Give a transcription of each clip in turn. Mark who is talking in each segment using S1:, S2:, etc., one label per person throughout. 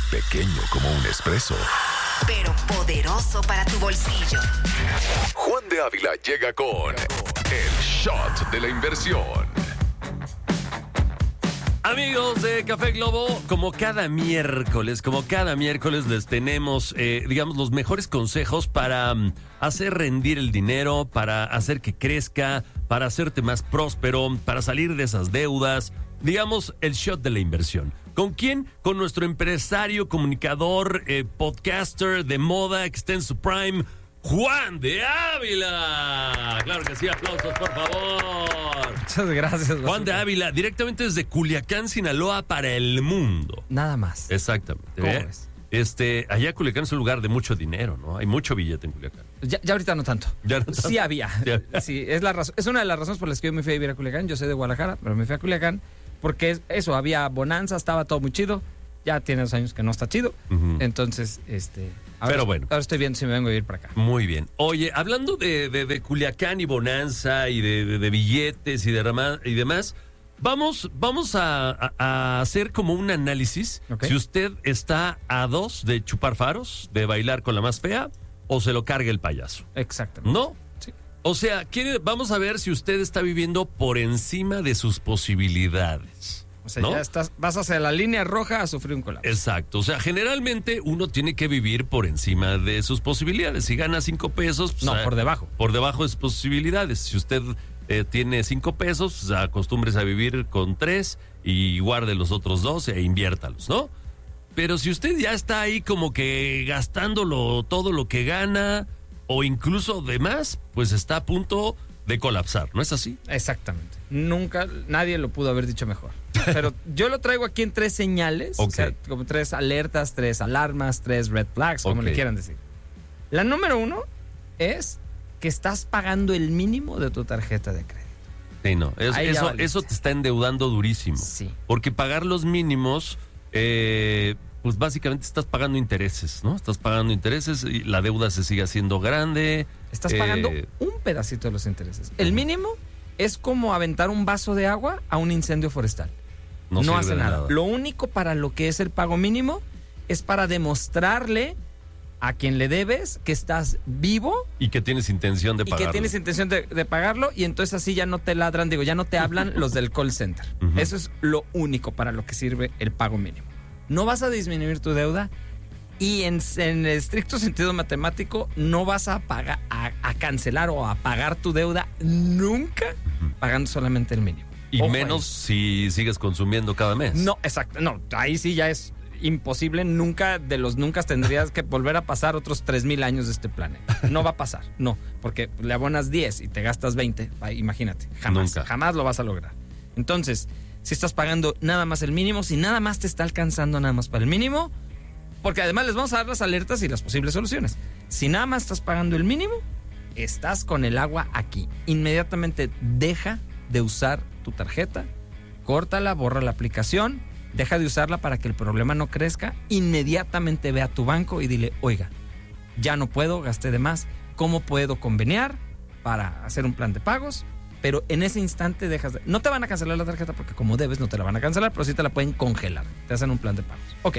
S1: pequeño como un espresso,
S2: pero poderoso para tu bolsillo.
S1: Juan de Ávila llega con el shot de la inversión.
S3: Amigos de Café Globo, como cada miércoles les tenemos, digamos, los mejores consejos para hacer rendir el dinero, para hacer que crezca, para hacerte más próspero, para salir de esas deudas. Digamos, el shot de la inversión. ¿Con quién? Con nuestro empresario, comunicador, podcaster de moda que está en su prime, Juan de Ávila. Claro que sí, aplausos, por favor.
S4: Muchas gracias.
S3: Juan de Ávila, directamente desde Culiacán, Sinaloa, para el mundo.
S4: Nada más.
S3: Exactamente.
S4: ¿Cómo ves?
S3: Allá Culiacán es un lugar de mucho dinero, ¿no? Hay mucho billete en Culiacán.
S4: Ya ahorita no tanto.
S3: Ya no tanto.
S4: Sí había.
S3: Ya.
S4: Sí, es una de las razones por las que yo me fui a vivir a Culiacán. Yo soy de Guadalajara, pero me fui a Culiacán porque había bonanza, estaba todo muy chido. Ya tiene 2 años que no está chido.
S3: Uh-huh.
S4: Entonces,
S3: pero bueno.
S4: Ahora estoy viendo si me vengo a vivir para acá.
S3: Muy bien. Oye, hablando de Culiacán y bonanza y de billetes y demás, vamos a hacer como un análisis.
S4: Okay.
S3: Si usted está a 2 de chupar faros, de bailar con la más fea, o se lo cargue el payaso.
S4: Exactamente.
S3: ¿No?
S4: Sí.
S3: O sea, vamos a ver si usted está viviendo por encima de sus posibilidades.
S4: O sea,
S3: ¿no?
S4: ya vas hacia la línea roja a sufrir un colapso.
S3: Exacto. O sea, generalmente uno tiene que vivir por encima de sus posibilidades. Si gana 5 pesos... Pues,
S4: no, por debajo.
S3: Por debajo de sus posibilidades. Si usted tiene 5 pesos, pues, acostúmbrese a vivir con 3 y guarde los otros 2 e inviértalos, ¿no? Pero si usted ya está ahí como que gastándolo todo lo que gana o incluso de más, pues está a punto de colapsar, ¿no es así?
S4: Exactamente. Nunca, nadie lo pudo haber dicho mejor. Pero yo lo traigo aquí en 3 señales,
S3: Okay.
S4: o sea, como 3 alertas, 3 alarmas, 3 red flags, como
S3: Okay.
S4: le quieran decir. La número 1 es que estás pagando el mínimo de tu tarjeta de crédito.
S3: Sí, no.
S4: Ahí ya valiste.
S3: Eso te está endeudando durísimo.
S4: Sí.
S3: Porque pagar los mínimos, pues básicamente estás pagando intereses, ¿no? Estás pagando intereses y la deuda se sigue haciendo grande.
S4: Estás pagando un pedacito de los intereses. El mínimo es como aventar un vaso de agua a un incendio forestal. No
S3: sirve
S4: hace
S3: de
S4: nada. Lo único para lo que es el pago mínimo es para demostrarle a quien le debes que estás vivo
S3: Y que tienes intención de
S4: y
S3: pagarlo.
S4: que tienes intención de pagarlo, y entonces así ya no te ladran, ya no te hablan los del call center.
S3: Uh-huh.
S4: Eso es lo único para lo que sirve el pago mínimo. No vas a disminuir tu deuda y en el estricto sentido matemático no vas a cancelar o a pagar tu deuda nunca pagando solamente el mínimo.
S3: Y
S4: Ojo
S3: menos
S4: ahí.
S3: si sigues consumiendo cada mes.
S4: No, exacto. No, ahí sí ya es imposible. Nunca de los nunca tendrías que volver a pasar otros 3,000 años de este planeta. No va a pasar, no. Porque le abonas 10 y te gastas 20. Imagínate, jamás lo vas a lograr. Entonces, si estás pagando nada más el mínimo, si nada más te está alcanzando nada más para el mínimo, porque además les vamos a dar las alertas y las posibles soluciones. Si nada más estás pagando el mínimo, estás con el agua aquí. Inmediatamente deja de usar tu tarjeta, córtala, borra la aplicación, deja de usarla para que el problema no crezca. Inmediatamente ve a tu banco y dile, oiga, ya no puedo, gasté de más, ¿cómo puedo conveniar para hacer un plan de pagos? Pero en ese instante no te van a cancelar la tarjeta porque como debes no te la van a cancelar, pero sí te la pueden congelar. Te hacen un plan de pagos. Ok.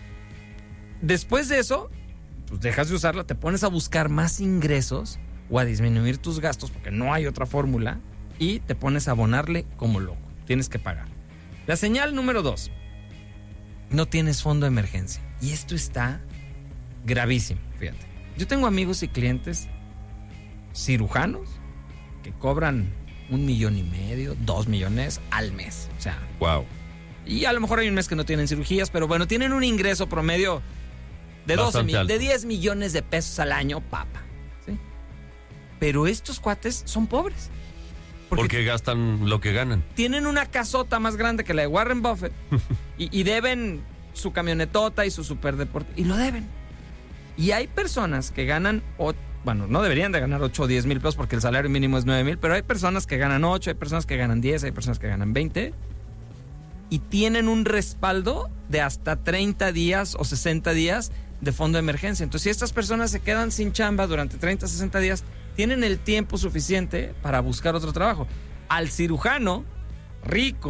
S4: Después de eso, pues dejas de usarla, te pones a buscar más ingresos o a disminuir tus gastos porque no hay otra fórmula y te pones a abonarle como loco. Tienes que pagar. La señal número 2. No tienes fondo de emergencia. Y esto está gravísimo, fíjate. Yo tengo amigos y clientes cirujanos que cobran 1,5 millones, 2 millones al mes. O sea,
S3: Wow.
S4: y a lo mejor hay un mes que no tienen cirugías, pero bueno, tienen un ingreso promedio de de 10 millones de pesos al año, papa. ¿Sí? Pero estos cuates son pobres.
S3: Porque gastan lo que ganan.
S4: Tienen una casota más grande que la de Warren Buffett y deben su camionetota y su superdeporte. Y lo deben. Y hay personas que ganan, bueno, no deberían de ganar 8 o 10 mil pesos porque el salario mínimo es 9,000, pero hay personas que ganan 8, hay personas que ganan 10, hay personas que ganan 20 y tienen un respaldo de hasta 30 días o 60 días de fondo de emergencia. Entonces, si estas personas se quedan sin chamba durante 30, 60 días, tienen el tiempo suficiente para buscar otro trabajo. Al cirujano rico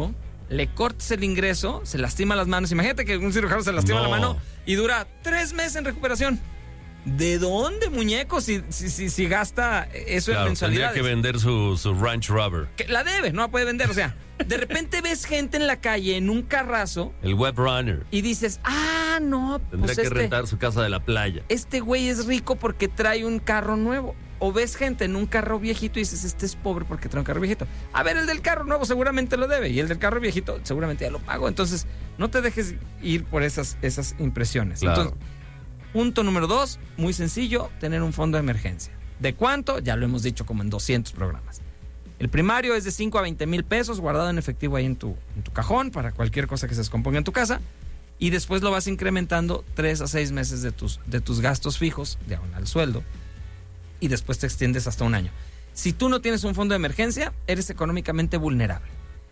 S4: le cortas el ingreso, se lastima las manos. Imagínate que un cirujano se lastima la mano y dura 3 meses en recuperación. ¿De dónde, muñeco? Si gasta eso en mensualidades.
S3: Tendría que vender su Ranch Rover.
S4: Que la debe, no la puede vender. O sea, de repente ves gente en la calle en un carrazo.
S3: El Web Runner.
S4: Y dices, no,
S3: Tendría que rentar su casa de la playa.
S4: Este güey es rico porque trae un carro nuevo. O ves gente en un carro viejito y dices, este es pobre porque trae un carro viejito. A ver, el del carro nuevo seguramente lo debe. Y el del carro viejito seguramente ya lo pagó. Entonces, no te dejes ir por esas impresiones.
S3: Claro.
S4: Entonces, punto número 2, muy sencillo, tener un fondo de emergencia. ¿De cuánto? Ya lo hemos dicho como en 200 programas. El primario es de 5 a 20 mil pesos guardado en efectivo ahí en tu cajón para cualquier cosa que se descomponga en tu casa. Y después lo vas incrementando 3 a 6 meses de tus gastos fijos, diagonal sueldo. Y después te extiendes hasta un año. Si tú no tienes un fondo de emergencia, eres económicamente vulnerable.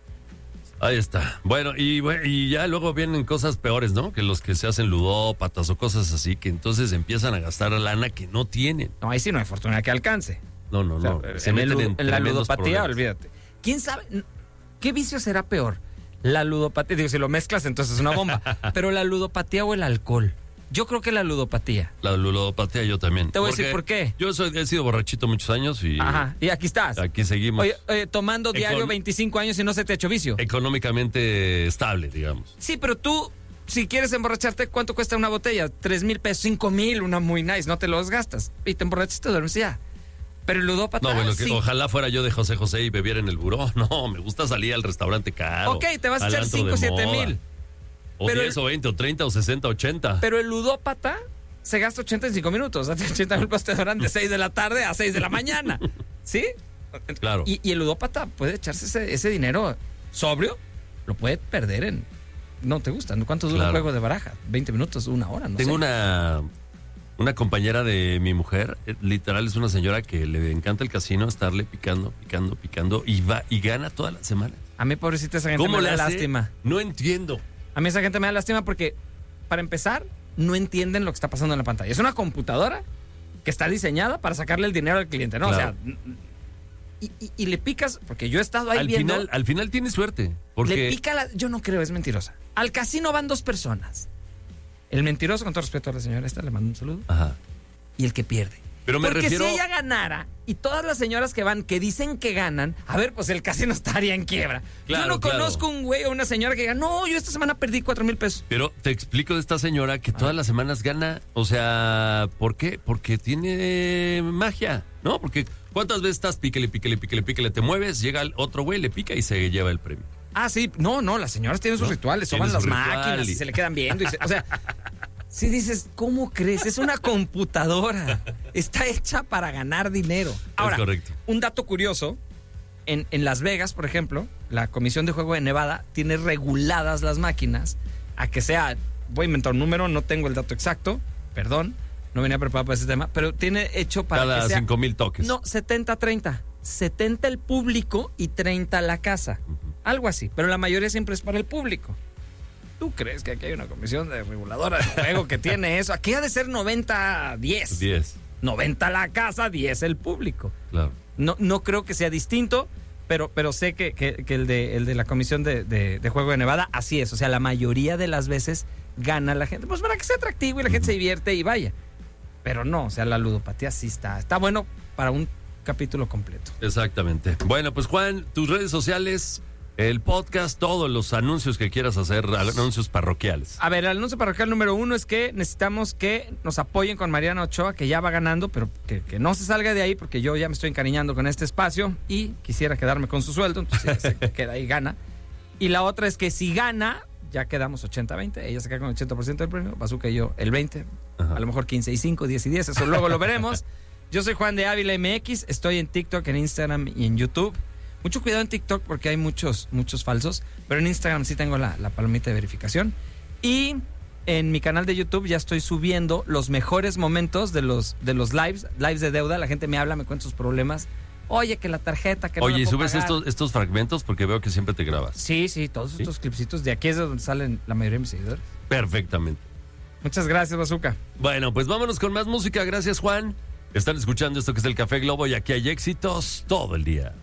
S3: Ahí está. Bueno, y ya luego vienen cosas peores, ¿no? Que los que se hacen ludópatas o cosas así, que entonces empiezan a gastar lana que no tienen.
S4: No, ahí sí no hay fortuna que alcance.
S3: No.
S4: O sea,
S3: Se meten en
S4: la
S3: tremendos
S4: ludopatía,
S3: problemas.
S4: olvídate. ¿Quién sabe? ¿Qué vicio será peor? La ludopatía, digo, si lo mezclas entonces es una bomba. Pero la ludopatía o el alcohol. Yo creo que la ludopatía.
S3: La ludopatía yo también.
S4: Te voy a decir por qué.
S3: Yo he sido borrachito muchos años y...
S4: Ajá, y aquí estás.
S3: Aquí seguimos.
S4: Oye, tomando diario 25 años y no se te ha hecho vicio.
S3: Económicamente estable, digamos.
S4: Sí, pero tú, si quieres emborracharte, ¿cuánto cuesta una botella? 3,000 pesos, 5,000, una muy nice, no te los gastas. Y te emborrachas, te duermes y ya. Pero el ludópata...
S3: No, bueno,
S4: sí.
S3: ojalá fuera yo de José José y bebiera en el buró. No, me gusta salir al restaurante caro.
S4: Ok, te vas a
S3: al
S4: echar
S3: antro
S4: 5
S3: de
S4: o 7
S3: moda.
S4: mil.
S3: O
S4: Pero
S3: 10 o 20 o 30 o 60 o 80.
S4: Pero el ludópata se gasta 85 minutos. 80 mil pesos te duran de 6 de la tarde a 6 de la mañana. ¿Sí?
S3: Claro.
S4: Y el ludópata puede echarse ese dinero sobrio, lo puede perder en... No te gusta. ¿Cuánto dura un juego de baraja? 20 minutos, 1 hora, no
S3: Tengo
S4: sé.
S3: una compañera de mi mujer, literal es una señora que le encanta el casino, estarle picando y va y gana toda la semana.
S4: A mí, pobrecita, esa gente
S3: ¿Cómo
S4: me
S3: le
S4: da
S3: hace?
S4: lástima.
S3: No entiendo.
S4: A mí esa gente me da lástima porque, para empezar, no entienden lo que está pasando en la pantalla. Es una computadora que está diseñada para sacarle el dinero al cliente, ¿no?
S3: Claro.
S4: O sea, y le picas, porque yo he estado ahí viendo...
S3: Al final tiene suerte. Porque...
S4: Le pica yo no creo, es mentirosa. Al casino van 2 personas. El mentiroso, con todo respeto a la señora esta, le mando un saludo.
S3: Ajá.
S4: Y el que pierde.
S3: Pero me
S4: Porque
S3: refiero...
S4: si ella ganara y todas las señoras que van, que dicen que ganan, a ver, pues el casino estaría en quiebra.
S3: Claro,
S4: yo no conozco un güey o una señora que diga, no, yo esta semana perdí 4,000 pesos.
S3: Pero te explico de esta señora que todas las semanas gana. O sea, ¿por qué? Porque tiene magia, ¿no? Porque ¿cuántas veces estás píquele, te mueves, llega el otro güey, le pica y se lleva el premio?
S4: Ah, sí, no, las señoras tienen sus rituales, soban las máquinas y se le quedan viendo. O sea, si dices, ¿cómo crees? Es una computadora. Está hecha para ganar dinero. Ahora,
S3: es correcto.
S4: Un dato curioso, en Las Vegas, por ejemplo, la Comisión de Juego de Nevada tiene reguladas las máquinas a que sea, voy a inventar un número, no tengo el dato exacto, perdón, no venía preparado para ese tema, pero tiene hecho para
S3: cada
S4: que sea...
S3: 5,000 toques.
S4: No, 70-30. 70 el público y 30 la casa. Algo así, pero la mayoría siempre es para el público. ¿Tú crees que aquí hay una comisión de reguladora de juego que tiene eso? Aquí ha de ser 90-10.
S3: 10.
S4: 90 la casa, 10 el público.
S3: Claro.
S4: No creo que sea distinto, pero sé que el de la comisión de juego de Nevada así es. O sea, la mayoría de las veces gana la gente. Pues para que sea atractivo y la gente se divierte y vaya. Pero no, o sea, la ludopatía sí está bueno para un capítulo completo.
S3: Exactamente. Bueno, pues Juan, tus redes sociales, el podcast, todos los anuncios que quieras hacer, anuncios parroquiales.
S4: A ver, el anuncio parroquial número 1 es que necesitamos que nos apoyen con Mariana Ochoa, que ya va ganando, pero que no se salga de ahí porque yo ya me estoy encariñando con este espacio y quisiera quedarme con su sueldo, entonces se queda ahí, gana. Y la otra es que si gana, ya quedamos 80-20, ella se queda con el 80% del premio, Bazooka y yo el 20%, a lo mejor 15 y 5, 10 y 10, eso luego lo veremos. Yo soy Juan de Ávila MX, estoy en TikTok, en Instagram y en YouTube. Mucho cuidado en TikTok porque hay muchos falsos, pero en Instagram sí tengo la palomita de verificación. Y en mi canal de YouTube ya estoy subiendo los mejores momentos de los lives de deuda. La gente me habla, me cuenta sus problemas. Oye, que la tarjeta, que no
S3: Oye,
S4: la puedo
S3: ¿subes
S4: pagar?
S3: estos fragmentos? Porque veo que siempre te grabas.
S4: Sí, todos estos clipsitos. De aquí es donde salen la mayoría de mis seguidores.
S3: Perfectamente.
S4: Muchas gracias, Bazooka.
S3: Bueno, pues vámonos con más música. Gracias, Juan. Están escuchando esto que es el Café Globo y aquí hay éxitos todo el día.